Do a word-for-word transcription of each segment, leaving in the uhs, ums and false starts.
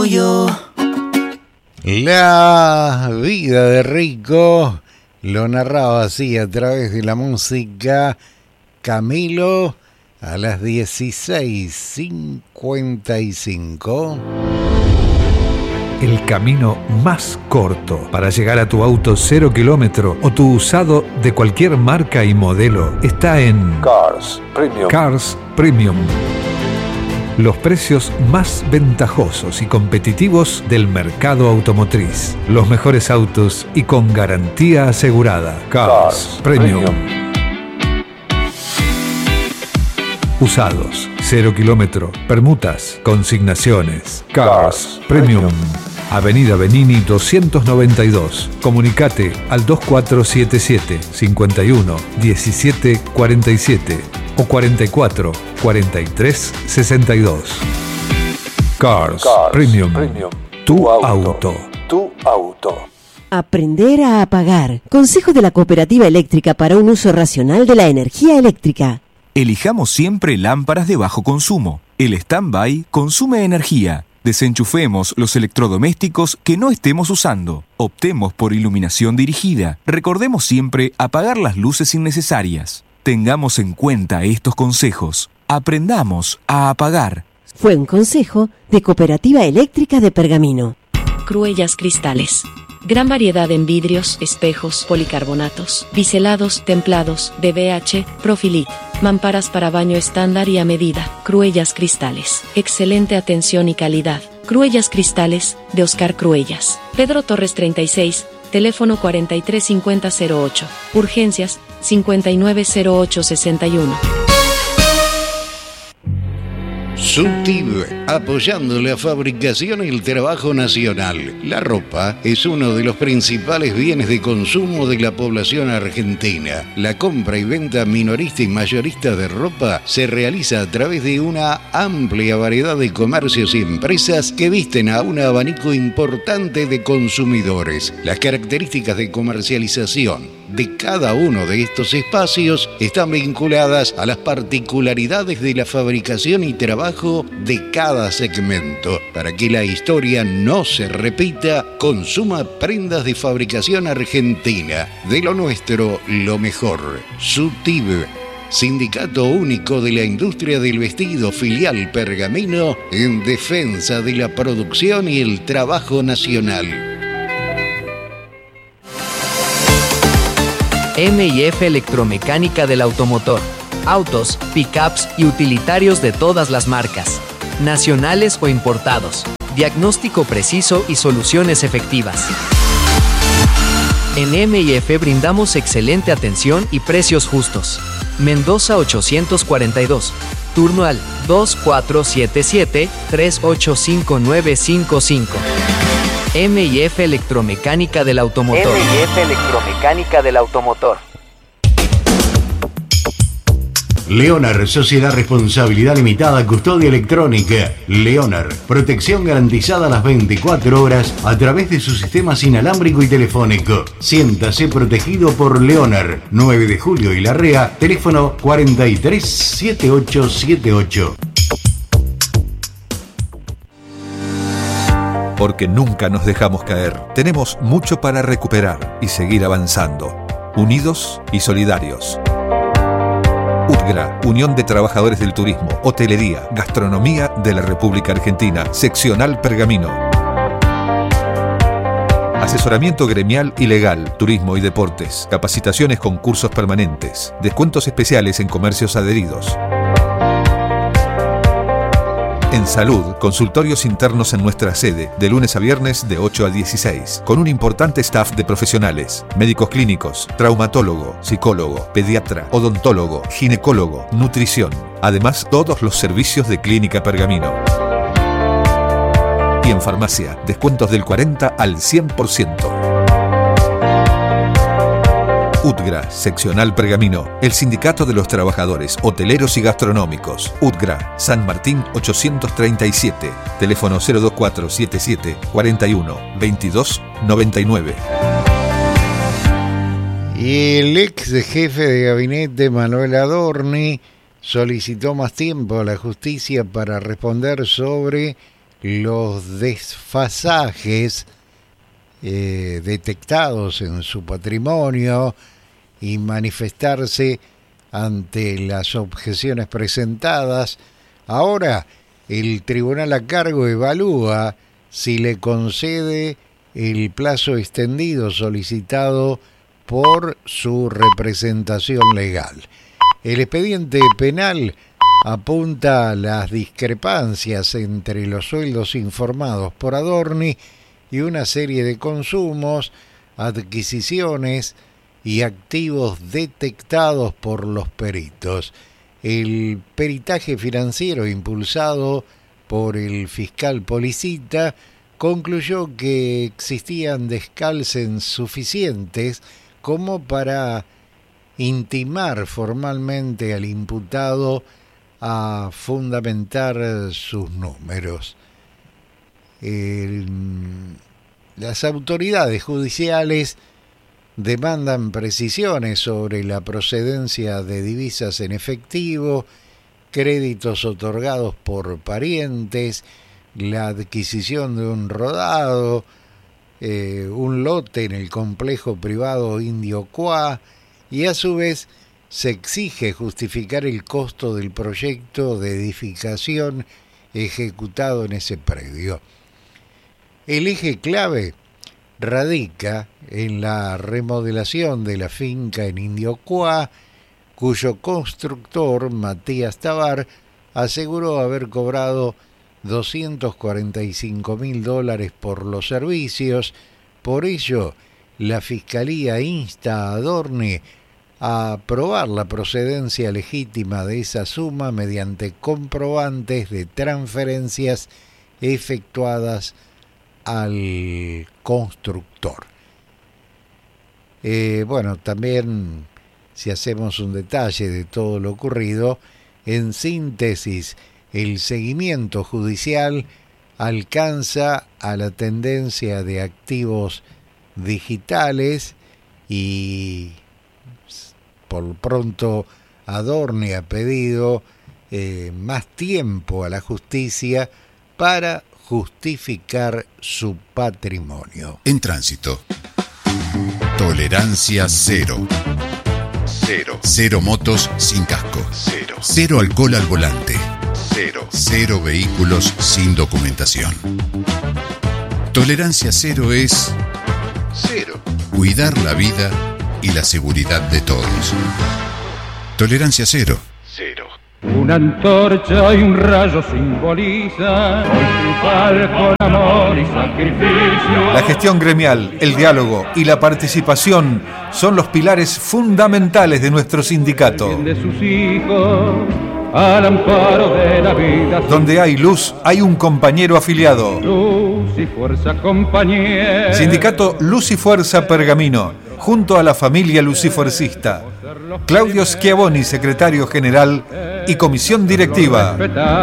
yo. La vida de Rico lo narraba así a través de la música Camilo a las dieciséis cincuenta y cinco. El camino más corto para llegar a tu auto cero kilómetro o tu usado de cualquier marca y modelo está en Cars Premium. Cars Premium. Los precios más ventajosos y competitivos del mercado automotriz. Los mejores autos y con garantía asegurada. Cars, Cars Premium. Premium. Usados, cero kilómetro, permutas, consignaciones. Cars, Cars Premium. Premium. Avenida Benini doscientos noventa y dos. Comunicate al dos cuatro siete siete, cinco uno, uno siete cuatro siete o cuarenta y cuatro, cuarenta y tres, sesenta y dos. Cars, Cars Premium. Premium. Tu, Tu auto. auto. Tu auto. Aprender a apagar. Consejo de la Cooperativa Eléctrica para un uso racional de la energía eléctrica. Elijamos siempre lámparas de bajo consumo. El stand-by consume energía. Desenchufemos los electrodomésticos que no estemos usando. Optemos por iluminación dirigida. Recordemos siempre apagar las luces innecesarias. Tengamos en cuenta estos consejos. Aprendamos a apagar. Fue un consejo de Cooperativa Eléctrica de Pergamino. Cruellas Cristales. Gran variedad en vidrios, espejos, policarbonatos, biselados, templados, D B H, Profilit. Mamparas para baño estándar y a medida. Cruellas Cristales. Excelente atención y calidad. Cruellas Cristales, de Oscar Cruellas. Pedro Torres treinta y seis, teléfono cuarenta y tres cincuenta cero ocho. Urgencias, cincuenta y nueve cero ocho sesenta y uno. Subtib, apoyando la fabricación y el trabajo nacional. La ropa es uno de los principales bienes de consumo de la población argentina. La compra y venta minorista y mayorista de ropa se realiza a través de una amplia variedad de comercios y empresas que visten a un abanico importante de consumidores. Las características de comercialización de cada uno de estos espacios están vinculadas a las particularidades de la fabricación y trabajo de cada segmento. Para que la historia no se repita, consuma prendas de fabricación argentina. De lo nuestro, lo mejor. Subtib, Sindicato Único de la Industria del Vestido, filial Pergamino, en defensa de la producción y el trabajo nacional. M y F Electromecánica del Automotor. Autos, pickups y utilitarios de todas las marcas, nacionales o importados. Diagnóstico preciso y soluciones efectivas. En M y F brindamos excelente atención y precios justos. Mendoza ochocientos cuarenta y dos. Turno al dos cuatro siete siete, tres ocho cinco nueve cinco cinco. M y F Electromecánica del Automotor. M y F Electromecánica del Automotor. Leonar, Sociedad Responsabilidad Limitada, Custodia Electrónica. Leonar, protección garantizada las veinticuatro horas a través de su sistema inalámbrico y telefónico. Siéntase protegido por Leonar. nueve de julio y Larrea, teléfono cuarenta y tres setenta y ocho setenta y ocho. Porque nunca nos dejamos caer. Tenemos mucho para recuperar y seguir avanzando. Unidos y solidarios. UTGRA, Unión de Trabajadores del Turismo, Hotelería, Gastronomía de la República Argentina, Seccional Pergamino. Asesoramiento gremial y legal, turismo y deportes, capacitaciones con cursos permanentes, descuentos especiales en comercios adheridos. En salud, consultorios internos en nuestra sede, de lunes a viernes de ocho a dieciséis, con un importante staff de profesionales, médicos clínicos, traumatólogo, psicólogo, pediatra, odontólogo, ginecólogo, nutrición. Además, todos los servicios de Clínica Pergamino. Y en farmacia, descuentos del cuarenta al cien por ciento. UTGRA, Seccional Pergamino, el Sindicato de los Trabajadores Hoteleros y Gastronómicos. UTGRA, San Martín ochocientos treinta y siete, teléfono cero dos cuatro siete siete, cuarenta y uno, veintidós, noventa y nueve. Y el ex jefe de gabinete, Manuel Adorni, solicitó más tiempo a la justicia para responder sobre los desfasajes eh, detectados en su patrimonio y manifestarse ante las objeciones presentadas. Ahora el tribunal a cargo evalúa si le concede el plazo extendido solicitado por su representación legal. El expediente penal apunta a las discrepancias entre los sueldos informados por Adorni y una serie de consumos, adquisiciones y activos detectados por los peritos. El peritaje financiero impulsado por el fiscal Policita concluyó que existían descalces suficientes como para intimar formalmente al imputado a fundamentar sus números. El, las autoridades judiciales demandan precisiones sobre la procedencia de divisas en efectivo, créditos otorgados por parientes, la adquisición de un rodado, eh, un lote en el complejo privado Indio Cuá, y a su vez se exige justificar el costo del proyecto de edificación ejecutado en ese predio. El eje clave radica en la remodelación de la finca en Indio Cuá, cuyo constructor, Matías Tabar, aseguró haber cobrado doscientos cuarenta y cinco mil dólares por los servicios. Por ello, la Fiscalía insta a Adorni a probar la procedencia legítima de esa suma mediante comprobantes de transferencias efectuadas al constructor. Eh, bueno, también si hacemos un detalle de todo lo ocurrido, en síntesis, el seguimiento judicial alcanza a la tendencia de activos digitales y por pronto Adorni ha pedido eh, más tiempo a la justicia para justificar su patrimonio. En tránsito. Tolerancia cero. Cero. Cero motos sin casco. Cero. Cero alcohol al volante. Cero. Cero vehículos sin documentación. Tolerancia cero es cero. Cuidar la vida y la seguridad de todos. Tolerancia cero. Cero. Una antorcha y un rayo simbolizan el triunfal con amor y sacrificio. La gestión gremial, el diálogo y la participación son los pilares fundamentales de nuestro sindicato. De sus hijos, al amparo de la vida. Donde hay luz, hay un compañero afiliado. Luz y fuerza, compañero. Sindicato Luz y Fuerza Pergamino, junto a la familia lucifuercista. Claudio Schiavoni, secretario general y comisión directiva.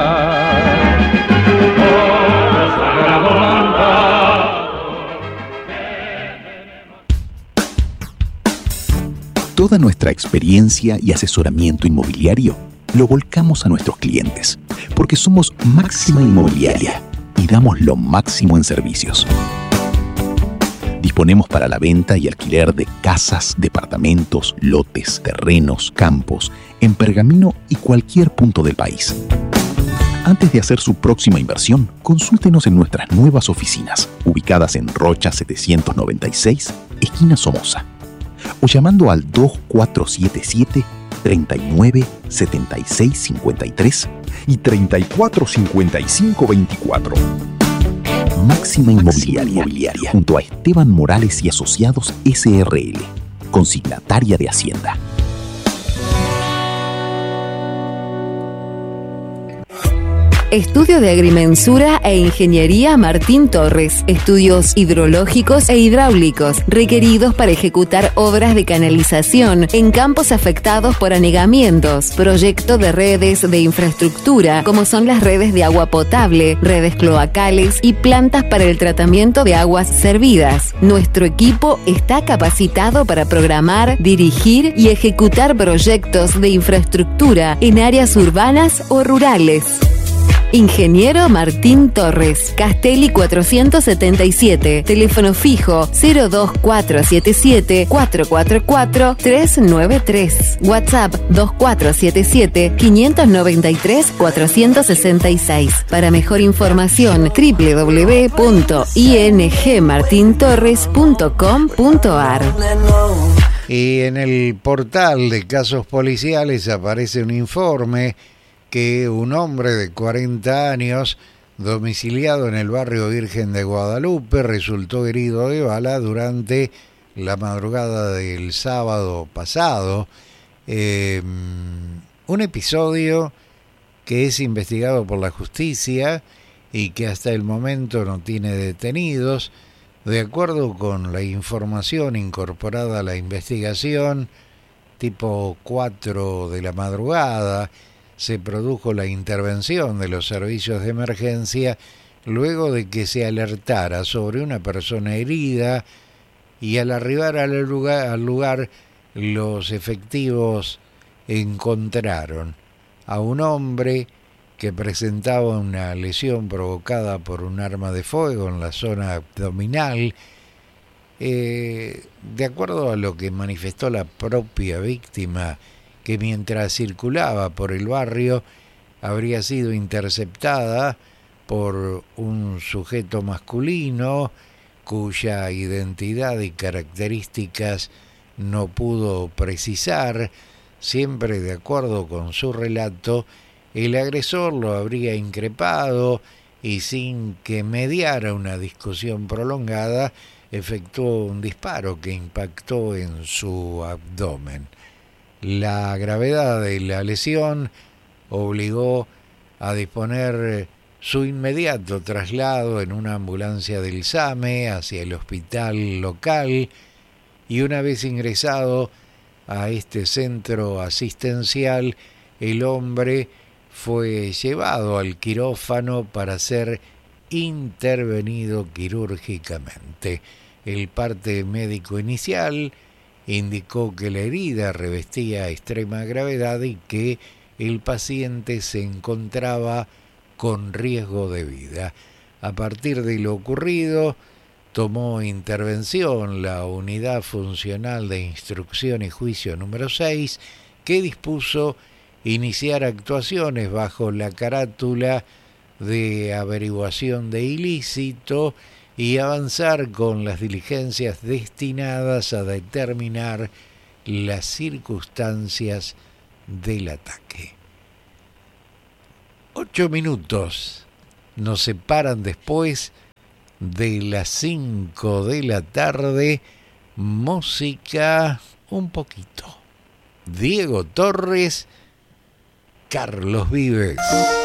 Toda nuestra experiencia y asesoramiento inmobiliario lo volcamos a nuestros clientes, porque somos Máxima Inmobiliaria y damos lo máximo en servicios. Disponemos para la venta y alquiler de casas, departamentos, lotes, terrenos, campos, en Pergamino y cualquier punto del país. Antes de hacer su próxima inversión, consúltenos en nuestras nuevas oficinas, ubicadas en Rocha setecientos noventa y seis, esquina Somoza, o llamando al dos cuatro siete siete, tres nueve, siete seis cinco tres y treinta y cuatro cincuenta y cinco veinticuatro. Máxima Inmobiliaria, Inmobiliaria, junto a Esteban Morales y Asociados S R L, consignataria de Hacienda. Estudio de Agrimensura e Ingeniería Martín Torres. Estudios hidrológicos e hidráulicos requeridos para ejecutar obras de canalización en campos afectados por anegamientos. Proyecto de redes de infraestructura, como son las redes de agua potable, redes cloacales y plantas para el tratamiento de aguas servidas. Nuestro equipo está capacitado para programar, dirigir y ejecutar proyectos de infraestructura en áreas urbanas o rurales. Ingeniero Martín Torres, Castelli cuatrocientos setenta y siete, teléfono fijo cero dos cuatro siete siete cuatro cuatro cuatro tres nueve tres, WhatsApp dos cuatro siete siete cinco nueve tres cuatro seis seis. Para mejor información doble u doble u doble u punto i n g martin torres punto com punto a r. Y en el portal de casos policiales aparece un informe que un hombre de cuarenta años, domiciliado en el barrio Virgen de Guadalupe, resultó herido de bala durante la madrugada del sábado pasado. Eh, un episodio que es investigado por la justicia y que hasta el momento no tiene detenidos. De acuerdo con la información incorporada a la investigación, tipo cuatro de la madrugada, se produjo la intervención de los servicios de emergencia luego de que se alertara sobre una persona herida, y al arribar al lugar, al lugar los efectivos encontraron a un hombre que presentaba una lesión provocada por un arma de fuego en la zona abdominal. Eh, de acuerdo a lo que manifestó la propia víctima, que mientras circulaba por el barrio habría sido interceptada por un sujeto masculino cuya identidad y características no pudo precisar. Siempre de acuerdo con su relato, el agresor lo habría increpado y, sin que mediara una discusión prolongada, efectuó un disparo que impactó en su abdomen. La gravedad de la lesión obligó a disponer su inmediato traslado en una ambulancia del SAME hacia el hospital local, y una vez ingresado a este centro asistencial, el hombre fue llevado al quirófano para ser intervenido quirúrgicamente. El parte médico inicial indicó que la herida revestía extrema gravedad y que el paciente se encontraba con riesgo de vida. A partir de lo ocurrido, tomó intervención la Unidad Funcional de Instrucción y Juicio número seis, que dispuso iniciar actuaciones bajo la carátula de averiguación de ilícito y avanzar con las diligencias destinadas a determinar las circunstancias del ataque. Ocho minutos nos separan después de las cinco de la tarde. Música un poquito. Diego Torres, Carlos Vives.